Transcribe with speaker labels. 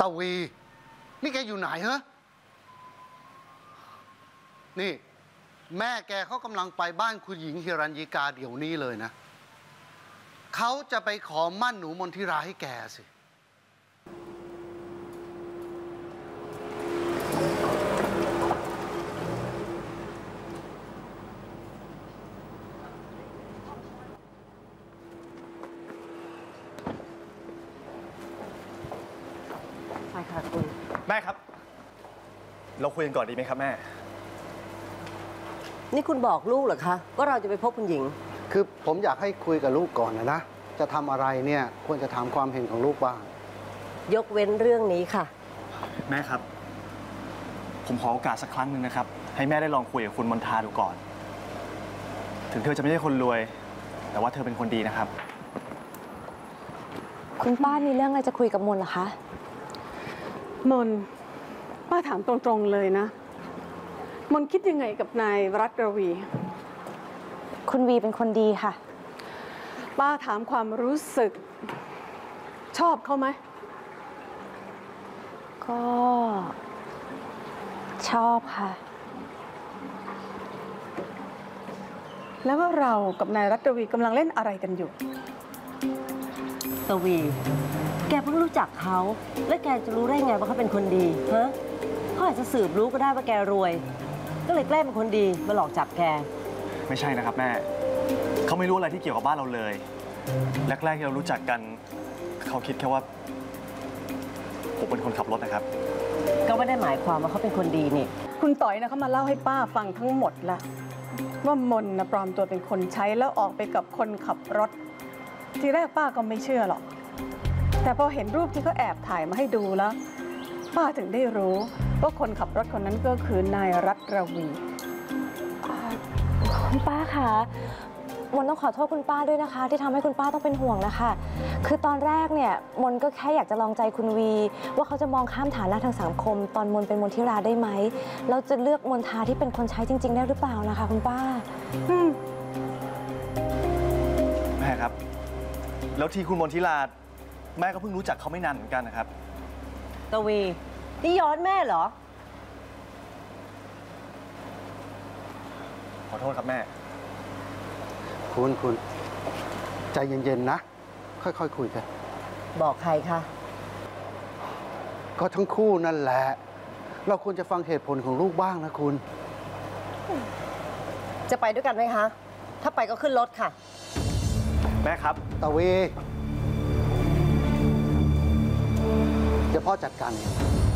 Speaker 1: ตาวีนี่แกอยู่ไหนฮะนี่แม่แกเขากำลังไปบ้านคุณหญิงฮิรัญญิกาเดี๋ยวนี้เลยนะเขาจะไปขอมั่นหนูมนทิราให้แกสิ
Speaker 2: ใช่ค่ะคุณ
Speaker 3: แม่ครับเราคุยกันก่อนดีไหมครับแม่
Speaker 2: นี่คุณบอกลูกเหรอคะว่าเราจะไปพบคุณหญิง
Speaker 1: คือผมอยากให้คุยกับลูกก่อนนะจะทำอะไรเนี่ยควรจะถามความเห็นของลูกบ้าง
Speaker 2: ยกเว้นเรื่องนี้ค่ะ
Speaker 3: แม่ครับผมขอโอกาสสักครั้งหนึ่งนะครับให้แม่ได้ลองคุยกับคุณมนทาดูก่อนถึงเธอจะไม่ใช่คนรวยแต่ว่าเธอเป็นคนดีนะครับ
Speaker 4: คุณป้ามีเรื่องอะไรจะคุยกับมนเหรอคะ
Speaker 5: มนป้าถามตรงๆเลยนะมนคิดยังไงกับนายรัตรวี
Speaker 4: คุณวีเป็นคนดีค่ะ
Speaker 5: ป้าถามความรู้สึกชอบเขาไหม
Speaker 4: ก็ชอบค่ะ
Speaker 5: แล้วว่าเรากับนายรัตรวีกำลังเล่นอะไรกันอยู่
Speaker 2: ตวีแกเพิ่งรู้จักเขาและแกจะรู้ได้ไงว่าเขาเป็นคนดีฮะเขาอาจจะสืบรู้ก็ได้ว่าแกรวยก็เลยแกล้งเป็นคนดีมาหลอกจับแก
Speaker 3: ไม่ใช่นะครับแม่เขาไม่รู้อะไรที่เกี่ยวกับบ้านเราเลยแรกๆที่เรารู้จักกันเขาคิดแค่ว่าผมเป็นคนขับรถนะครับ
Speaker 2: ก็ไม่ได้หมายความว่าเขาเป็นคนดีนี่
Speaker 5: คุณต่อยนะเขามาเล่าให้ป้าฟังทั้งหมดละว่ามนนะปลอมตัวเป็นคนใช้แล้วออกไปกับคนขับรถทีแรกป้าก็ไม่เชื่อหรอกแต่พอเห็นรูปที่เขาแอบถ่ายมาให้ดูแล้วป้าถึงได้รู้ว่าคนขับรถคนนั้นก็คือนายรัตรวี
Speaker 4: คุณป้าคะมนต้องขอโทษคุณป้าด้วยนะคะที่ทำให้คุณป้าต้องเป็นห่วงนะคะคือตอนแรกเนี่ยมนก็แค่อยากจะลองใจคุณวีว่าเขาจะมองข้ามฐานะทางสังคมตอนมนเป็นมนทิราได้ไหมเราจะเลือกมนทาที่เป็นคนใช้จริงๆได้หรือเปล่านะคะคุณป้า
Speaker 3: แม่ครับแล้วที่คุณมนทิราแม่ก็เพิ่งรู้จักเขาไม่นานเหมือนกันนะครับ
Speaker 2: ตวีนี่ย้อนแม่เหรอ
Speaker 3: ขอโทษครับแม่
Speaker 1: คุณใจเย็นๆนะค่อยๆคุยกัน
Speaker 2: บอกใครคะ
Speaker 1: ก็ทั้งคู่นั่นแหละเราควรจะฟังเหตุผลของลูกบ้างนะคุณ
Speaker 2: จะไปด้วยกันไหมคะถ้าไปก็ขึ้นรถค่ะ
Speaker 3: แม่ครับ
Speaker 1: ตะวีเดี๋ยวพ่อจัดการเอง